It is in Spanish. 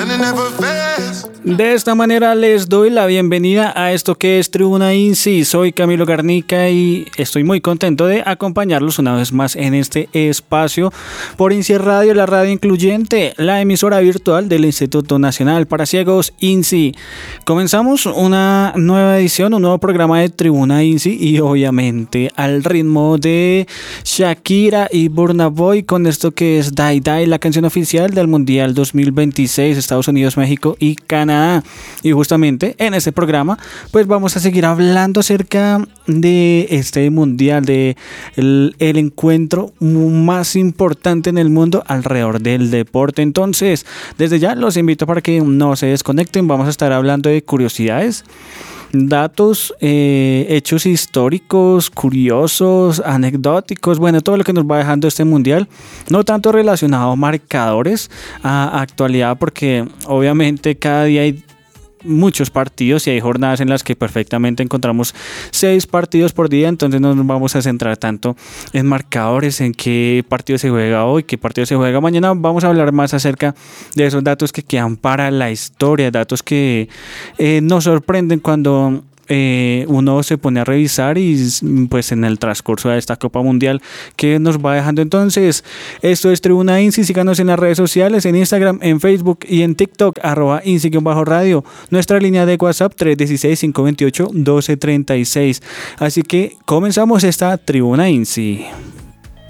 De esta manera les doy la bienvenida a esto que es Tribuna INSI. Soy Camilo Garnica y estoy muy contento de acompañarlos una vez más en este espacio por INSI Radio, la radio incluyente, la emisora virtual del Instituto Nacional para Ciegos INSI. Comenzamos una nueva edición, un nuevo programa de Tribuna INSI y obviamente al ritmo de Shakira y Burna Boy con esto que es Die Die, la canción oficial del Mundial 2026, Estados Unidos, México y Canadá. Y justamente en este programa pues vamos a seguir hablando acerca de este mundial, de el encuentro más importante en el mundo alrededor del deporte. Entonces, desde ya los invito para que no se desconecten. Vamos a estar hablando de curiosidades, datos, hechos históricos, curiosos, anecdóticos, bueno, todo lo que nos va dejando este mundial, no tanto relacionado a marcadores, a actualidad, porque obviamente cada día hay muchos partidos y hay jornadas en las que perfectamente encontramos 6 partidos por día, entonces no nos vamos a centrar tanto en marcadores, en qué partido se juega hoy, qué partido se juega mañana. Vamos a hablar más acerca de esos datos que quedan para la historia, datos que nos sorprenden cuando uno se pone a revisar y pues en el transcurso de esta Copa Mundial que nos va dejando. Entonces, esto es Tribuna INSI. Síganos en las redes sociales, en Instagram, en Facebook y en TikTok, @INSI_radio. Nuestra línea de WhatsApp 316-528-1236. Así que comenzamos esta Tribuna INSI.